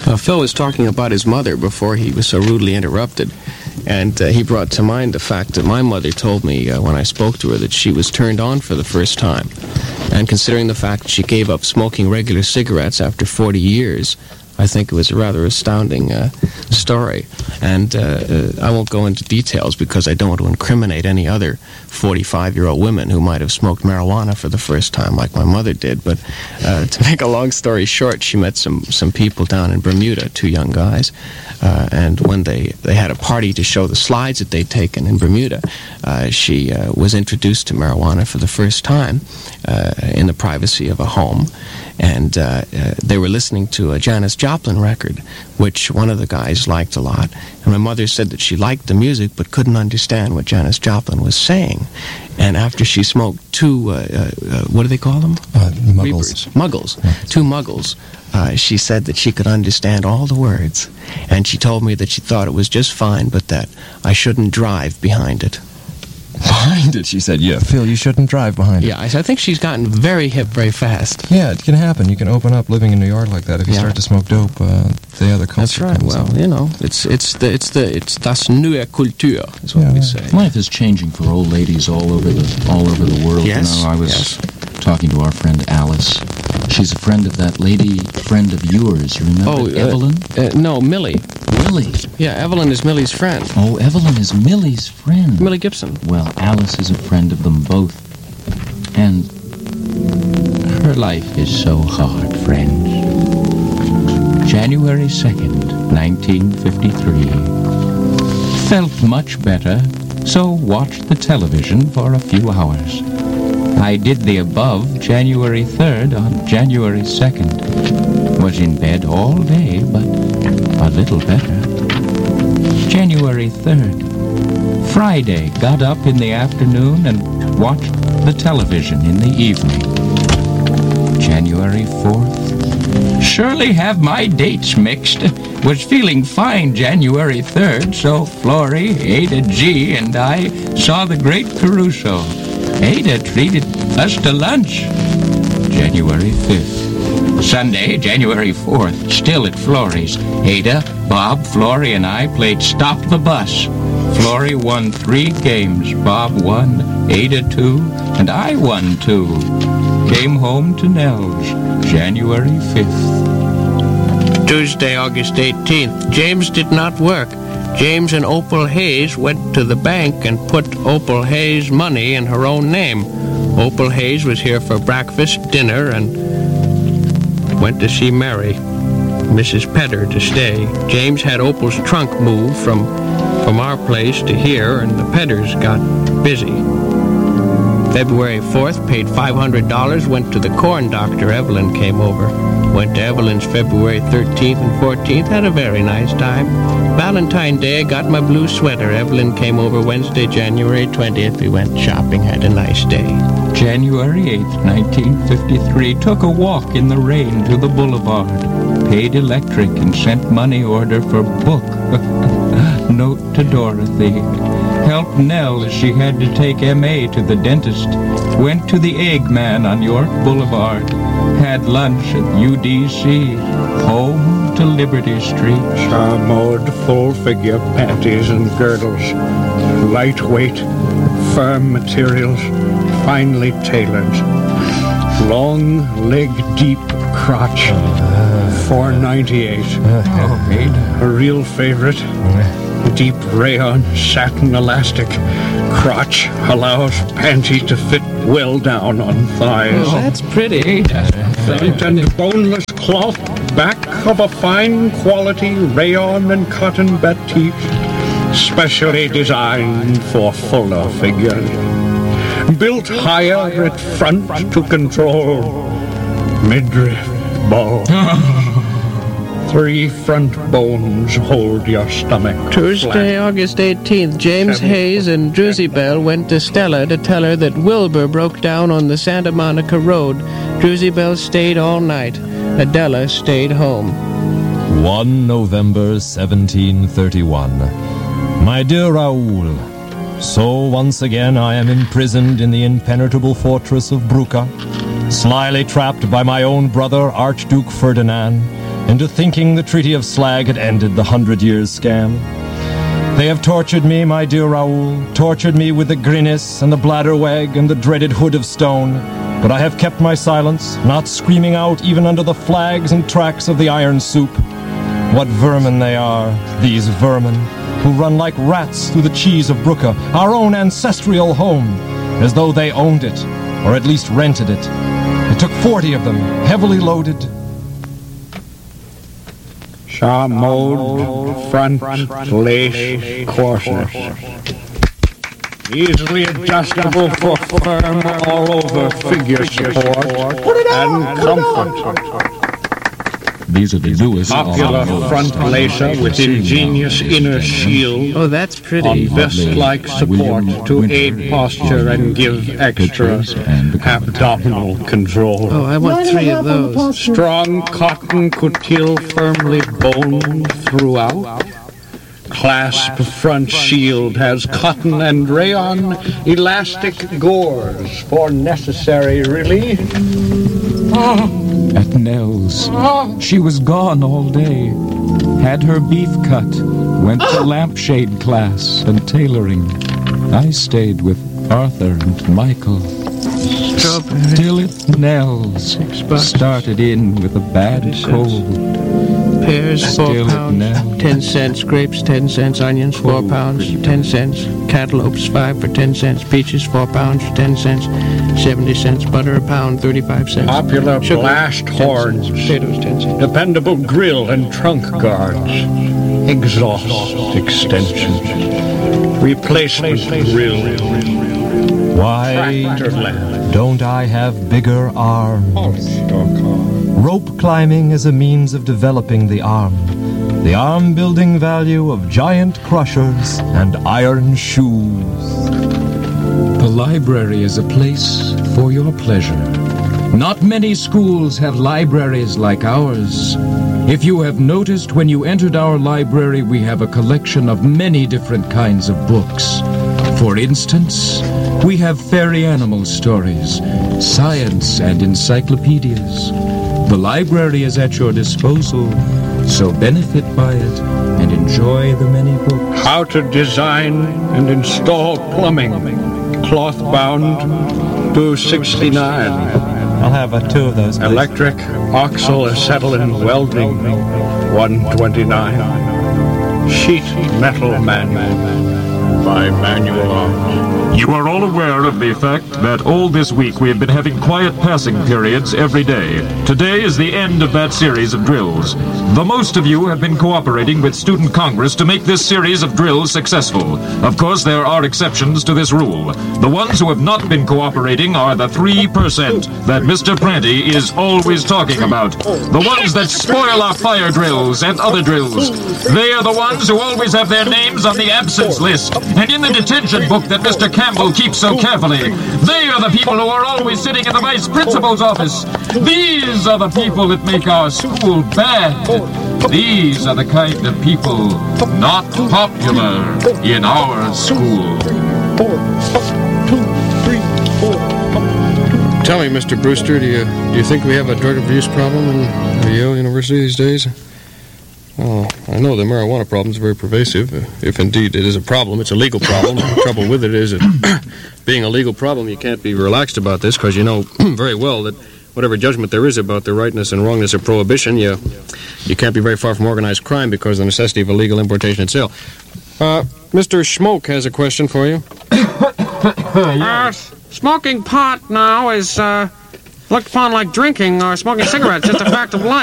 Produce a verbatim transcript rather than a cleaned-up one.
Uh, Phil was talking about his mother before he was so rudely interrupted, and uh, he brought to mind the fact that my mother told me uh, when I spoke to her that she was turned on for the first time. And considering the fact that she gave up smoking regular cigarettes after forty years, I think it was a rather astounding uh, story. And uh, uh, I won't go into details because I don't want to incriminate any other forty-five-year-old women who might have smoked marijuana for the first time like my mother did. But uh, to make a long story short, she met some, some people down in Bermuda, two young guys. Uh, and when they, they had a party to show the slides that they'd taken in Bermuda, uh, she uh, was introduced to marijuana for the first time uh, in the privacy of a home. And uh, uh, they were listening to a Janis Joplin record, which one of the guys liked a lot. And my mother said that she liked the music but couldn't understand what Janis Joplin was saying. And after she smoked two, uh, uh, uh, what do they call them? Uh, muggles. Reapers. Muggles. Muggles. Two muggles. Uh, she said that she could understand all the words. And she told me that she thought it was just fine, but that I shouldn't drive behind it. Behind it, she said. Yeah, Phil, you shouldn't drive behind it. Yeah, I, I think she's gotten very hip very fast. Yeah, it can happen. You can open up living in New York like that. If you yeah. start to smoke dope, uh, the other culture That's right. comes Well, out. you know, it's it's the it's the it's das neue Kultur, is what yeah, we right. say. Life is changing for old ladies all over the all over the world. Yes, You know, I was yes. talking to our friend Alice. She's a friend of that lady friend of yours. You remember Oh, Evelyn? Uh, uh, no, Millie. Millie. Yeah, Evelyn is Millie's friend. Oh, Evelyn is Millie's friend. Millie Gibson. Well, Alice is a friend of them both. And her life is so hard, friends. January second, nineteen fifty-three. Felt much better, so watched the television for a few hours. I did the above January third on January second. Was in bed all day, but a little better. January third. Friday, got up in the afternoon and watched the television in the evening. January fourth. Surely have my dates mixed. Was feeling fine January third, so Florrie, Ada G, and I saw the great Caruso. Ada treated us to lunch. January fifth. Sunday, January fourth, still at Florrie's. Ada, Bob, Florrie, and I played Stop the Bus. Florrie won three games. Bob won, Ada two, and I won two. Came home to Nels, January fifth. Tuesday, August eighteenth. James did not work. James and Opal Hayes went to the bank and put Opal Hayes' money in her own name. Opal Hayes was here for breakfast, dinner, and went to see Mary, Missus Pedder, to stay. James had Opal's trunk moved from, from our place to here, and the Pedders got busy. February fourth, paid five hundred dollars, went to the corn doctor. Evelyn came over. Went to Evelyn's February thirteenth and fourteenth, had a very nice time. Valentine's Day, I got my blue sweater. Evelyn came over Wednesday, January twentieth. We went shopping, had a nice day. January eighth, nineteen fifty-three, took a walk in the rain to the boulevard. Paid electric and sent money order for book. Note to Dorothy. Helped Nell as she had to take M A to the dentist. Went to the Eggman on York Boulevard. Had lunch at U D C. Home to Liberty Street. Charmode, full-figure panties and girdles. Lightweight, firm materials, finely tailored. Long leg deep crotch. four ninety-eight. Oh, Ada. A real favorite. Deep rayon satin elastic. Crotch allows panty to fit well down on thighs. Oh, that's pretty. Front and boneless cloth back of a fine quality rayon and cotton batik, specially designed for fuller figures. Built higher at front to control midriff ball. Three front bones hold your stomach. Tuesday, flat. August eighteenth, James Seven. Hayes and Druzy Bell went to Stella to tell her that Wilbur broke down on the Santa Monica Road. Druzy Bell stayed all night. Adela stayed home. the first of November, seventeen thirty-one. My dear Raoul, so once again I am imprisoned in the impenetrable fortress of Bruca, slyly trapped by my own brother, Archduke Ferdinand, into thinking the Treaty of Slag had ended the Hundred Years' scam. They have tortured me, my dear Raoul, tortured me with the grinnis and the bladderwag and the dreaded hood of stone, but I have kept my silence, not screaming out even under the flags and tracks of the iron soup. What vermin they are, these vermin, who run like rats through the cheese of Brugge, our own ancestral home, as though they owned it, or at least rented it. It took forty of them, heavily loaded. Charmode front lace corsets, easily adjustable for firm all-over figure support and comfort. These are the newest Popular front lacer with ingenious inner shield Oh, that's pretty. on vest-like support to aid posture and give extra abdominal control. Oh, I want three of those. Strong cotton coutil firmly boned throughout. Clasp front shield has cotton and rayon elastic gores for necessary relief. At Nell's. She was gone all day. Had her beef cut. Went to lampshade class and tailoring. I stayed with Arthur and Michael. Strawberry. Still at Nell's. Six bucks. Started in with a bad cold. Pears, four Still at pounds. Nell. Ten cents. Grapes, ten cents. Onions, four pounds. Ten cents. Cantaloupes, five for ten cents. Peaches, four pounds, ten cents. Seventy cents. Butter, a pound, thirty-five cents. Popular Sugar, blast ten horns. cents. Potatoes, ten cents. Dependable grill and trunk guards. Exhaust extensions. Replacement grill. Why Tractor lamp. don't I have bigger arms? Rope climbing is a means of developing the arm. The arm-building value of giant crushers and iron shoes. The library is a place for your pleasure. Not many schools have libraries like ours. If you have noticed, when you entered our library, we have a collection of many different kinds of books. For instance, we have fairy animal stories, science, and encyclopedias. The library is at your disposal, so benefit by it and enjoy the many books. How to design and install plumbing. Cloth bound, two sixty-nine. I'll have uh, two of those, please. Electric oxyl acetylene welding, one twenty-nine. Sheet metal manual by Manual Arms. You are all aware of the fact that all this week we have been having quiet passing periods every day. Today is the end of that series of drills. The most of you have been cooperating with Student Congress to make this series of drills successful. Of course, there are exceptions to this rule. The ones who have not been cooperating are the three percent that Mister Pranty is always talking about. The ones that spoil our fire drills and other drills. They are the ones who always have their names on the absence list and in the detention book that Mister Campbell keeps so carefully. They are the people who are always sitting in the vice principal's office. These are the people that make our school bad. These are the kind of people not popular in our school. Tell me, Mister Brewster, do you do you think we have a drug abuse problem in the Yale University these days? Oh, I know the marijuana problem is very pervasive. If indeed it is a problem, it's a legal problem. The trouble with it is that being a legal problem, you can't be relaxed about this because you know very well that whatever judgment there is about the rightness and wrongness of prohibition, you you can't be very far from organized crime because of the necessity of illegal importation and sale. Uh, Mister Schmoke has a question for you. Uh, smoking pot now is uh, looked upon like drinking or smoking cigarettes. It's a fact of life.